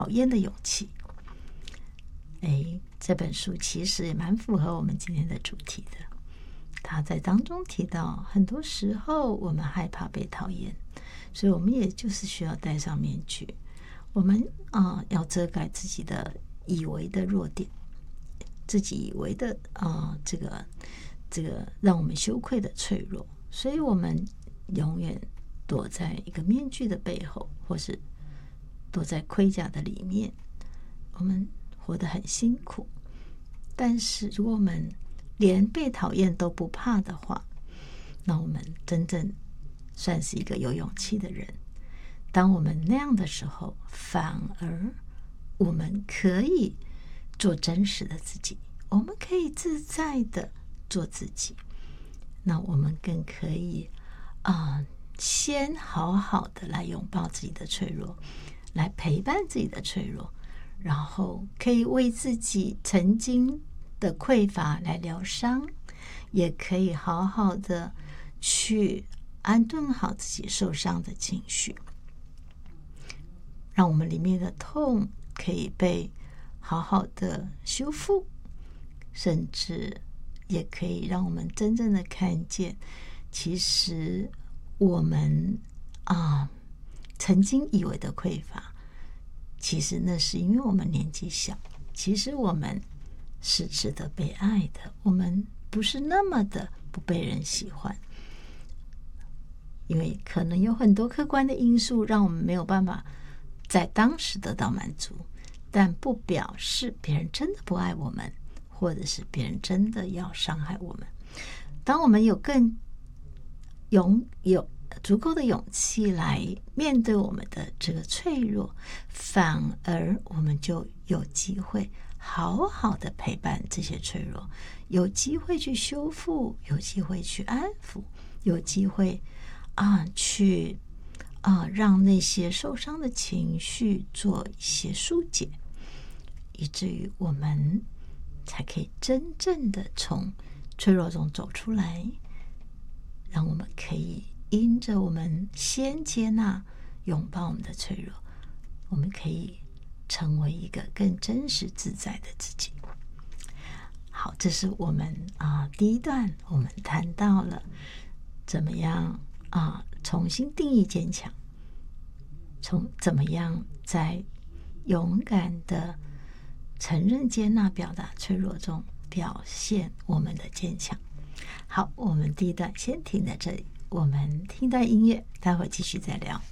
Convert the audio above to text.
讨厌的勇气。这本书其实也蛮符合我们今天的主题的。他在当中提到，很多时候我们害怕被讨厌，所以我们也就是需要戴上面具。我们要遮盖自己的以为的弱点，自己以为的这个让我们羞愧的脆弱，所以我们永远躲在一个面具的背后，或是躲在盔甲的里面，我们活得很辛苦。但是如果我们连被讨厌都不怕的话，那我们真正算是一个有勇气的人。当我们那样的时候，反而我们可以做真实的自己，我们可以自在的做自己。那我们更可以先好好的来拥抱自己的脆弱，来陪伴自己的脆弱，然后可以为自己曾经的匮乏来疗伤，也可以好好的去安顿好自己受伤的情绪，让我们里面的痛可以被好好的修复，甚至也可以让我们真正的看见，其实我们曾经以为的匮乏，其实那是因为我们年纪小，其实我们是值得被爱的，我们不是那么的不被人喜欢。因为可能有很多客观的因素让我们没有办法在当时得到满足，但不表示别人真的不爱我们，或者是别人真的要伤害我们。当我们有足够的勇气来面对我们的这个脆弱，反而我们就有机会好好的陪伴这些脆弱，有机会去修复，有机会去安抚，有机会去让那些受伤的情绪做一些疏解，以至于我们才可以真正的从脆弱中走出来，让我们可以因着我们先接纳拥抱我们的脆弱，我们可以成为一个更真实自在的自己。好，这是我们第一段我们谈到了怎么样重新定义坚强，怎么样在勇敢的承认、接纳、表达脆弱中表现我们的坚强。好，我们第一段先停在这里，我们听段音乐，待会儿继续再聊。